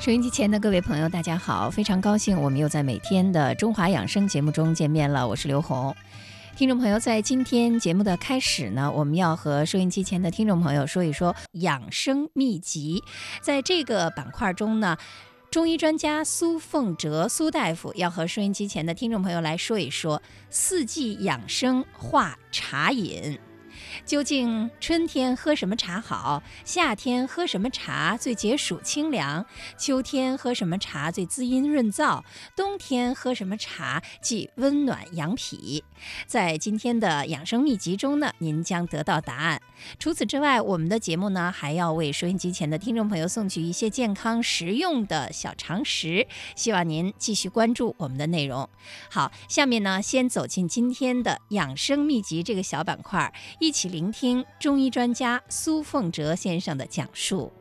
收音机前的各位朋友大家好，非常高兴我们又在每天的中华养生节目中见面了，我是刘红。听众朋友，在今天节目的开始呢，我们要和收音机前的听众朋友说一说养生秘籍。在这个板块中呢，中医专家苏凤哲苏大夫要和收音机前的听众朋友来说一说四季养生话茶饮。究竟春天喝什么茶好？夏天喝什么茶最解暑清凉？秋天喝什么茶最滋阴润燥？冬天喝什么茶既温暖养脾？在今天的养生秘籍中呢，您将得到答案。除此之外，我们的节目呢还要为收音机前的听众朋友送去一些健康实用的小常识，希望您继续关注我们的内容。好，下面呢先走进今天的养生秘籍这个小板块，一起聆听中医专家苏凤哲先生的讲述。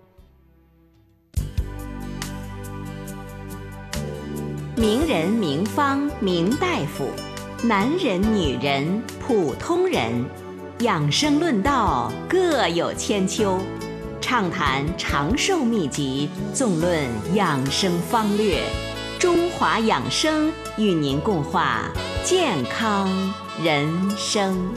名人名方名大夫，男人女人普通人，养生论道各有千秋，畅谈长寿秘籍，纵论养生方略。中华养生与您共话健康人生。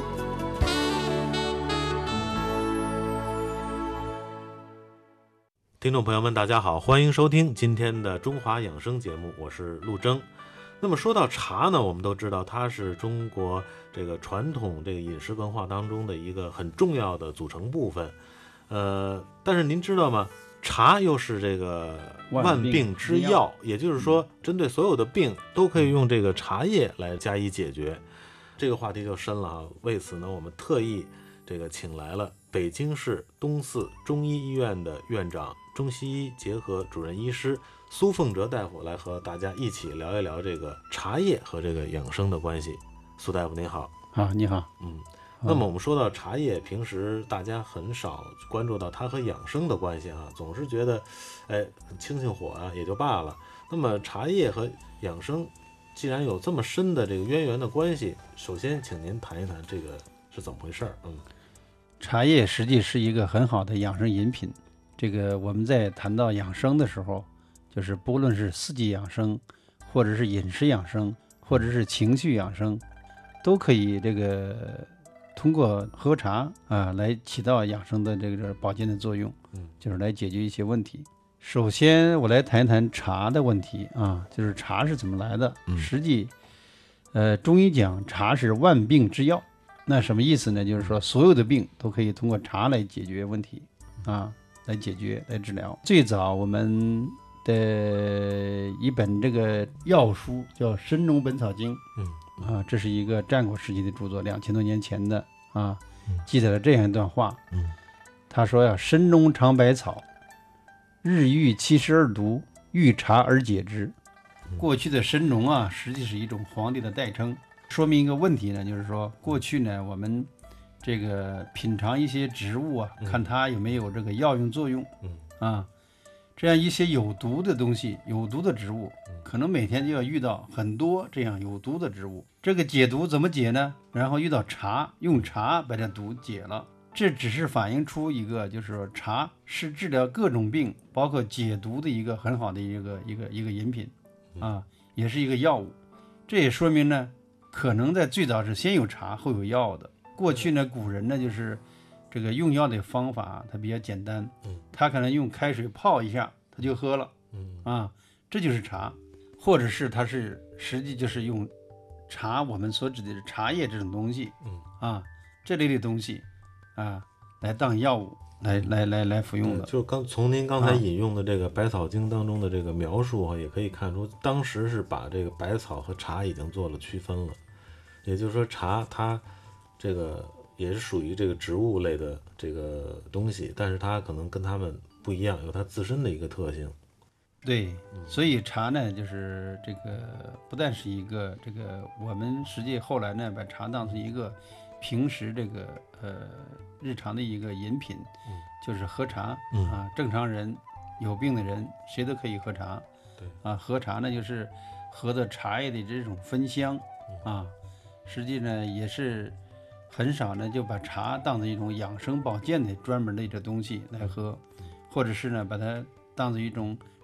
听众朋友们大家好，欢迎收听今天的中华养生节目，我是陆征。那么说到茶呢，我们都知道它是中国这个传统这个饮食文化当中的一个很重要的组成部分。但是您知道吗？茶又是这个万病之药，也就是说针对所有的病都可以用这个茶叶来加以解决。这个话题就深了哈。为此呢，我们特意这个请来了北京市东四中医医院的院长、中西医结合主任医师苏凤哲大夫来和大家一起聊一聊这个茶叶和这个养生的关系。苏大夫您好。 好，你好。 那么我们说到茶叶，平时大家很少关注到它和养生的关系啊，总是觉得清清火啊也就罢了。那么茶叶和养生既然有这么深的这个渊源的关系，首先请您谈一谈这个是怎么回事。 茶叶实际是一个很好的养生饮品。这个我们在谈到养生的时候，就是不论是四季养生，或者是饮食养生，或者是情绪养生，都可以这个通过喝茶来起到养生的这个保健的作用，就是来解决一些问题。首先我来谈一谈茶的问题就是茶是怎么来的。实际中医讲茶是万病之药，那什么意思呢？就是说所有的病都可以通过茶来解决问题来解决来治疗。最早我们的一本这个药书叫《神农本草经》，这是一个战国时期的著作，2000多年前的记载了这样一段话。他说神农尝百草，日遇72毒，遇茶而解之。过去的神农实际是一种皇帝的代称，说明一个问题呢，就是说过去呢我们这个品尝一些植物看它有没有这个药用作用这样一些有毒的东西，有毒的植物可能每天就要遇到很多这样有毒的植物。这个解毒怎么解呢？然后遇到茶，用茶把这毒解了。这只是反映出一个，就是说茶是治疗各种病包括解毒的一个很好的一个饮品也是一个药物。这也说明呢，可能在最早是先有茶后有药的。过去呢，古人呢就是这个用药的方法它比较简单，他可能用开水泡一下他就喝了这就是茶。或者是他是实际就是用茶，我们所指的是茶叶这种东西这类的东西来当药物来服用的。 就从您刚才引用的这个《百草经》当中的这个描述也可以看出，当时是把这个百草和茶已经做了区分了。也就是说茶它这个也是属于这个植物类的这个东西，但是它可能跟它们不一样，有它自身的一个特性。 对，所以茶呢，就是这个不但是一个这个，我们实际后来呢，把茶当成一个平时这个日常的一个饮品，就是喝茶正常人有病的人谁都可以喝茶。对喝茶呢，就是喝的茶叶的这种芬香实际呢也是很少呢就把茶当成一种养生保健的专门的一个东西来喝，或者是呢把它当成一种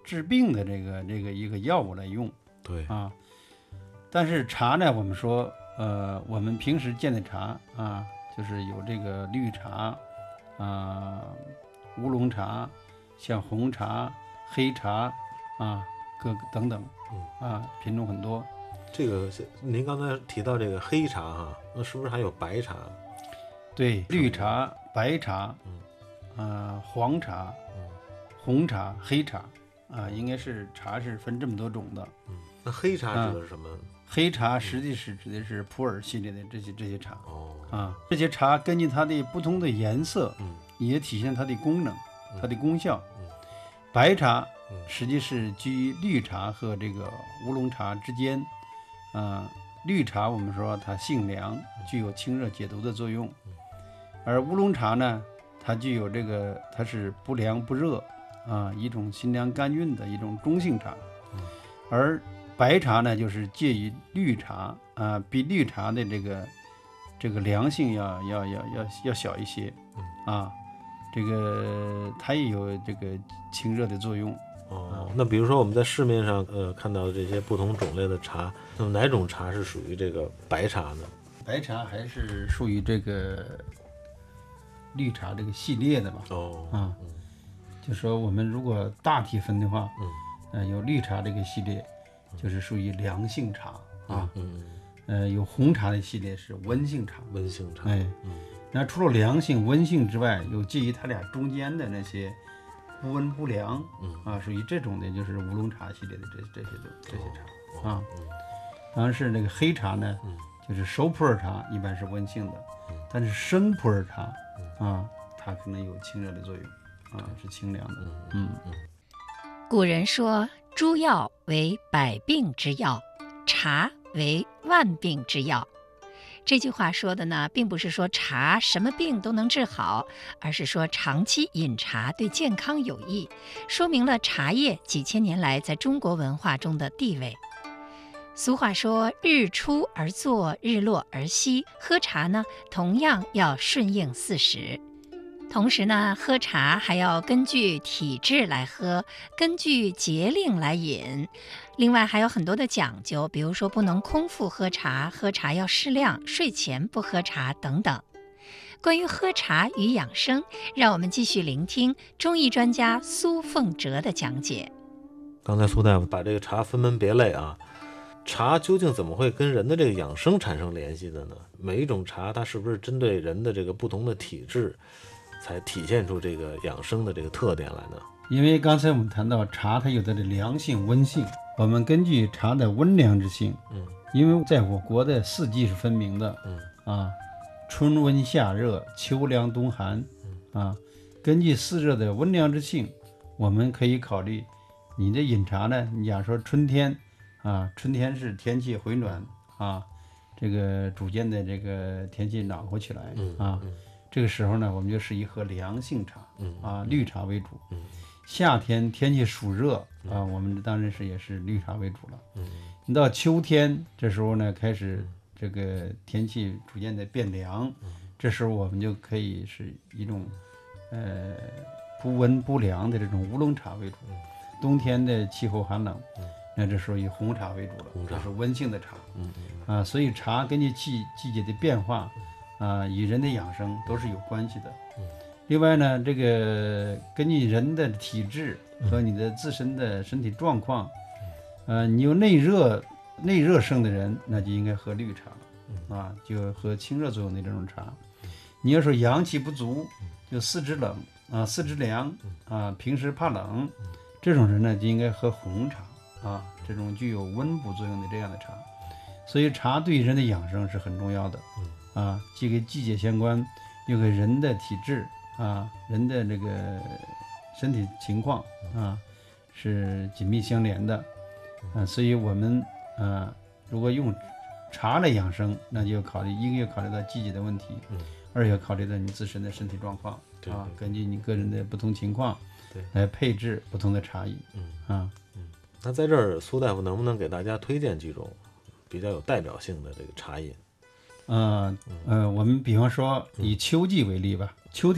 治病的这个一个药物来用。 对啊。但是茶呢，我们说我们平时见的茶啊，就是有这个绿茶啊、乌龙茶，像红茶、黑茶啊，各等等品种很多。 这个您刚才提到这个黑茶哈，那是不是还有白茶？ 对，绿茶、白茶，黄茶、红茶、黑茶啊，应该是茶是分这么多种的。 那黑茶指的是什么？ 黑茶实际是指的是普洱系列的这些茶。这些茶根据它的不同的颜色，也体现它的功能、它的功效。白茶实际是居于绿茶和这个乌龙茶之间。绿茶我们说它性凉，具有清热解毒的作用，而乌龙茶呢，它具有它是不凉不热一种辛凉甘韵的一种中性茶。而白茶呢，就是介于绿茶比绿茶的这个凉性要小一些这个它也有这个清热的作用。 那比如说我们在市面上看到的这些不同种类的茶，那么哪种茶是属于这个白茶呢？ 白茶还是属于这个绿茶这个系列的嘛？就说我们如果大体分的话，有绿茶这个系列，就是属于凉性茶有红茶的系列是温性茶。 温性茶， 那除了凉性、温性之外，有介于它俩中间的那些不温不凉属于这种的，就是乌龙茶系列的这些茶当然是那个黑茶呢，就是熟普洱茶一般是温性的，但是生普洱茶它可能有清热的作用是清凉的。 古人说，诸药为百病之药，茶为万病之药。这句话说的呢，并不是说茶什么病都能治好，而是说长期饮茶对健康有益，说明了茶叶几千年来在中国文化中的地位。俗话说，日出而作，日落而息，喝茶呢，同样要顺应四时。同时呢，喝茶还要根据体质来喝，根据节令来饮。另外还有很多的讲究，比如说不能空腹喝茶，喝茶要适量，睡前不喝茶等等。关于喝茶与养生，让我们继续聆听中医专家苏凤哲的讲解。 刚才苏大夫把这个茶分门别类茶究竟怎么会跟人的这个养生产生联系的呢？每一种茶它是不是针对人的这个不同的体质才体现出这个养生的这个特点来呢？ 因为刚才我们谈到茶它有的凉性温性，我们根据茶的温凉之性，因为在我国的四季是分明的，春温夏热，秋凉冬寒，根据四热的温凉之性，我们可以考虑你的饮茶呢，你假如说春天春天是天气回暖这个逐渐的这个天气暖和起来这个时候呢，我们就适宜喝凉性茶绿茶为主。夏天天气暑热我们当然也是绿茶为主了。你到秋天这时候呢，开始这个天气逐渐的变凉，这时候我们就可以是一种不温不凉的这种乌龙茶为主。冬天的气候寒冷，那这时候以红茶为主了，这是温性的茶。所以茶根据季节的变化与人的养生都是有关系的。另外呢，这个根据人的体质和你的自身的身体状况，你有内热盛的人，那就应该喝绿茶就喝清热作用的这种茶。你要说阳气不足，就四肢冷四肢凉平时怕冷，这种人呢就应该喝红茶这种具有温补作用的这样的茶。所以茶对人的养生是很重要的既跟季节相关，又跟人的体质人的这个身体情况是紧密相连的所以我们如果用茶来养生，那就一个要考虑到季节的问题，二要考虑到你自身的身体状况根据你个人的不同情况来配置不同的茶饮那在这儿苏大夫能不能给大家推荐几种比较有代表性的这个茶饮？ 我们比方说以秋季为例吧，秋天